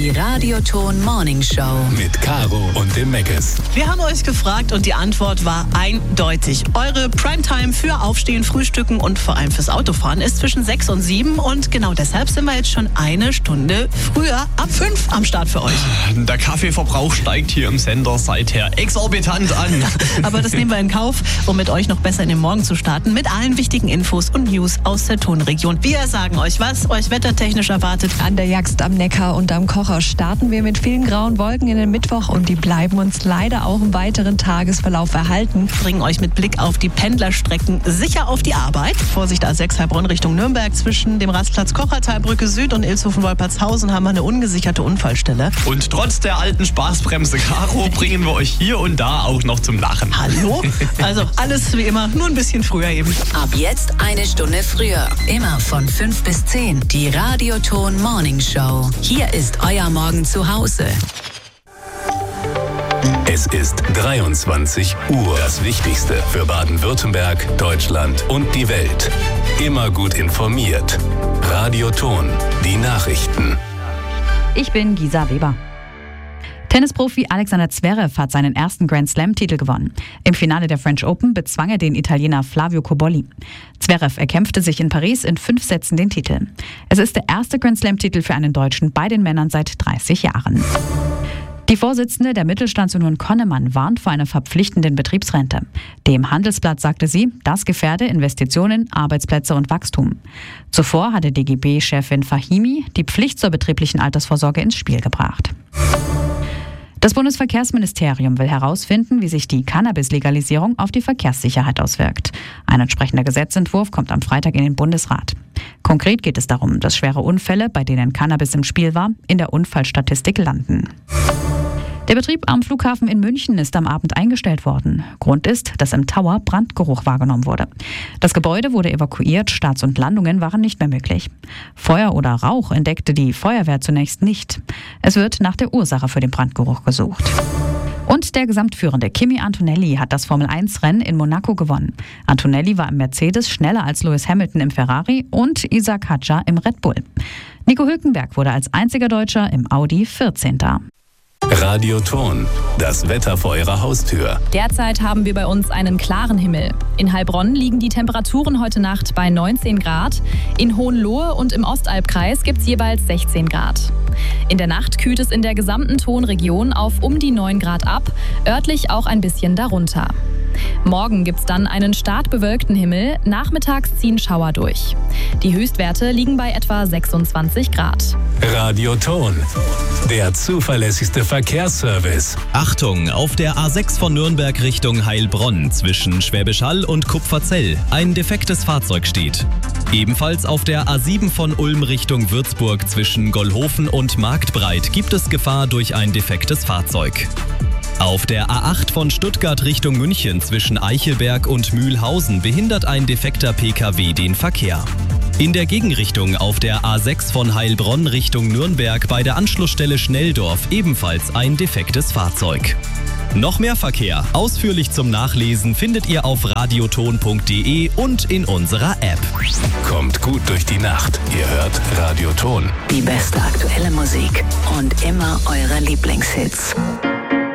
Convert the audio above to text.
Die Radioton Morning Show. Mit Caro und dem Megas. Wir haben euch gefragt und die Antwort war eindeutig. Eure Primetime für Aufstehen, Frühstücken und vor allem fürs Autofahren ist zwischen 6 und 7. Und genau deshalb sind wir jetzt schon eine Stunde früher, ab 5 am Start für euch. Der Kaffeeverbrauch steigt hier im Sender seither exorbitant an. Aber das nehmen wir in Kauf, um mit euch noch besser in den Morgen zu starten. Mit allen wichtigen Infos und News aus der Tonregion. Wir sagen euch, was euch wettertechnisch erwartet. An der Jagst am Neckar und am Kocher starten wir mit vielen grauen Wolken in den Mittwoch und die bleiben uns leider auch im weiteren Tagesverlauf erhalten. Bringen euch mit Blick auf die Pendlerstrecken sicher auf die Arbeit. Vorsicht A6 Heilbronn Richtung Nürnberg. Zwischen dem Rastplatz Kochertalbrücke Süd und Ilshofen-Wolpertshausen haben wir eine ungesicherte Unfallstelle. Und trotz der alten Spaßbremse Caro bringen wir euch hier und da auch noch zum Lachen. Hallo? Also alles wie immer, nur ein bisschen früher eben. Ab jetzt eine Stunde früher. Immer von 5 bis 10. Die Radioton Morning Show. Hier ist euer Morgen zu Hause. Es ist 23 Uhr. Das Wichtigste für Baden-Württemberg, Deutschland und die Welt. Immer gut informiert. Radioton. Die Nachrichten. Ich bin Gisa Weber. Tennisprofi Alexander Zverev hat seinen ersten Grand Slam-Titel gewonnen. Im Finale der French Open bezwang er den Italiener Flavio Cobolli. Zverev erkämpfte sich in Paris in 5 Sätzen den Titel. Es ist der erste Grand Slam-Titel für einen Deutschen bei den Männern seit 30 Jahren. Die Vorsitzende der Mittelstandsunion Connemann warnt vor einer verpflichtenden Betriebsrente. Dem Handelsblatt sagte sie, das gefährde Investitionen, Arbeitsplätze und Wachstum. Zuvor hatte DGB-Chefin Fahimi die Pflicht zur betrieblichen Altersvorsorge ins Spiel gebracht. Das Bundesverkehrsministerium will herausfinden, wie sich die Cannabis-Legalisierung auf die Verkehrssicherheit auswirkt. Ein entsprechender Gesetzentwurf kommt am Freitag in den Bundesrat. Konkret geht es darum, dass schwere Unfälle, bei denen Cannabis im Spiel war, in der Unfallstatistik landen. Der Betrieb am Flughafen in München ist am Abend eingestellt worden. Grund ist, dass im Tower Brandgeruch wahrgenommen wurde. Das Gebäude wurde evakuiert, Starts und Landungen waren nicht mehr möglich. Feuer oder Rauch entdeckte die Feuerwehr zunächst nicht. Es wird nach der Ursache für den Brandgeruch gesucht. Und der Gesamtführende Kimi Antonelli hat das Formel-1-Rennen in Monaco gewonnen. Antonelli war im Mercedes schneller als Lewis Hamilton im Ferrari und Isaac Hadjar im Red Bull. Nico Hülkenberg wurde als einziger Deutscher im Audi 14. Radioton. Das Wetter vor eurer Haustür. Derzeit haben wir bei uns einen klaren Himmel. In Heilbronn liegen die Temperaturen heute Nacht bei 19 Grad. In Hohenlohe und im Ostalbkreis gibt es jeweils 16 Grad. In der Nacht kühlt es in der gesamten Tonregion auf um die 9 Grad ab, örtlich auch ein bisschen darunter. Morgen gibt es dann einen stark bewölkten Himmel, nachmittags ziehen Schauer durch. Die Höchstwerte liegen bei etwa 26 Grad. Radioton. Der zuverlässigste Verkehrsservice. Achtung, auf der A6 von Nürnberg Richtung Heilbronn zwischen Schwäbisch Hall und Kupferzell ein defektes Fahrzeug steht. Ebenfalls auf der A7 von Ulm Richtung Würzburg zwischen Gollhofen und Marktbreit gibt es Gefahr durch ein defektes Fahrzeug. Auf der A8 von Stuttgart Richtung München zwischen Eichelberg und Mühlhausen behindert ein defekter Pkw den Verkehr. In der Gegenrichtung auf der A6 von Heilbronn Richtung Nürnberg bei der Anschlussstelle Schnelldorf ebenfalls ein defektes Fahrzeug. Noch mehr Verkehr, ausführlich zum Nachlesen, findet ihr auf radioton.de und in unserer App. Kommt gut durch die Nacht. Ihr hört Radioton. Die beste aktuelle Musik und immer eure Lieblingshits.